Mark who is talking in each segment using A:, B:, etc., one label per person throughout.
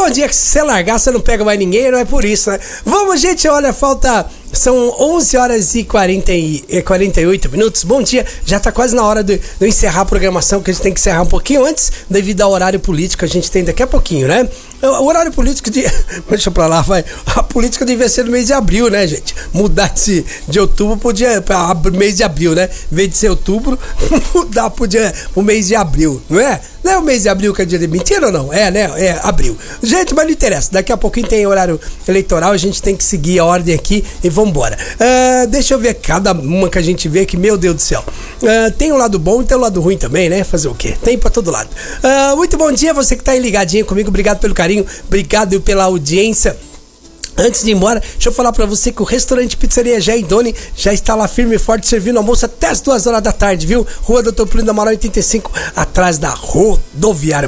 A: bom dia que se você largar, você não pega mais ninguém, não é por isso, né? Vamos, gente, olha, são 11 horas e 48 minutos. Bom dia, já tá quase na hora de encerrar a programação, que a gente tem que encerrar um pouquinho antes, devido ao horário político, a gente tem daqui a pouquinho, né? O horário político deixa pra lá, vai. A política devia ser no mês de abril, né, gente? Mudar de outubro pra mês de abril, né? Em vez de ser outubro, mudar pro mês de abril, não é? Não é o mês de abril que é dia de mentira ou não? É, né? É abril. Gente, mas não interessa. Daqui a pouquinho tem horário eleitoral, a gente tem que seguir a ordem aqui e vambora. Deixa eu ver cada uma que a gente vê aqui, meu Deus do céu. Tem um lado bom e tem um lado ruim também, né? Fazer o quê? Tem pra todo lado. Muito bom dia, você que tá aí ligadinho comigo. Obrigado pelo carinho, obrigado pela audiência. Antes de ir embora, deixa eu falar pra você que o restaurante Pizzaria Jé e Doni já está lá firme e forte, servindo almoço até as 2 horas da tarde, viu? Rua Doutor Plínio da Amaral 85, atrás da rodoviária.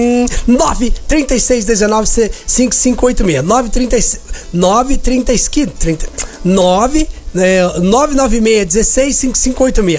A: 93619 5586 996-16-5586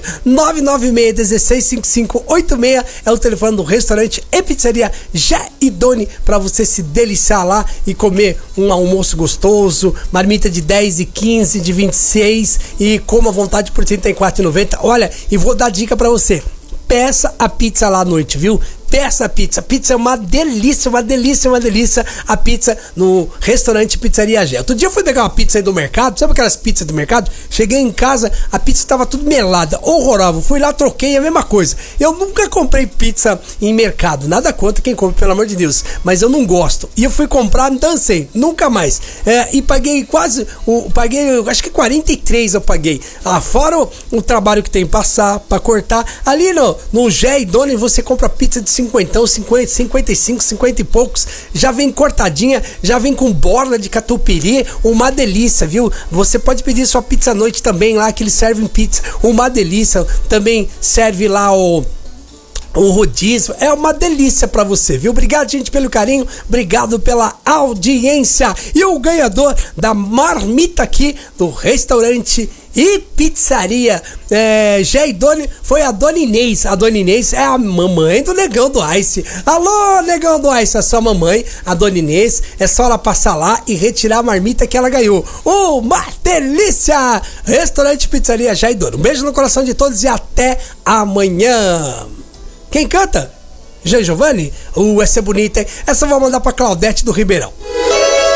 A: 996-16-5586 é o telefone do restaurante e pizzaria Jé e Doni pra você se deliciar lá e comer um almoço gostoso, marmita de 10 e 15, de 26 e coma à vontade por R$ 34,90. Olha, e vou dar dica pra você. Peça a pizza lá à noite, viu? Peça a pizza. Pizza é uma delícia, uma delícia, uma delícia. A pizza no restaurante Pizzaria Jé. Outro dia eu fui pegar uma pizza aí do mercado, sabe aquelas pizzas do mercado? Cheguei em casa, a pizza estava tudo melada, horrorosa. Fui lá, troquei, a mesma coisa. Eu nunca comprei pizza em mercado, nada contra quem compra, pelo amor de Deus, mas eu não gosto. E eu fui comprar, dancei, nunca mais. E paguei acho que 43 eu paguei. Fora o trabalho que tem que passar, pra cortar. Ali no Jé e Doni você compra pizza de 50, 55, 50 e poucos, já vem cortadinha, já vem com borda de catupiry, uma delícia, viu? Você pode pedir sua pizza à noite também lá, que eles servem pizza, uma delícia. Também serve lá o rodízio, é uma delícia pra você, viu? Obrigado, gente, pelo carinho, obrigado pela audiência. E o ganhador da marmita aqui do restaurante e pizzaria Jé e Doni foi a Dona Inês. A Dona Inês é a mamãe do Negão do Ice. Alô, Negão do Ice, a sua mamãe, a Dona Inês. É só ela passar lá e retirar a marmita que ela ganhou. Uma delícia! Restaurante Pizzaria Jé e Doni. Um beijo no coração de todos e até amanhã. Quem canta? Jean Giovanni? Essa é bonita, hein? Essa eu vou mandar pra Claudete do Ribeirão.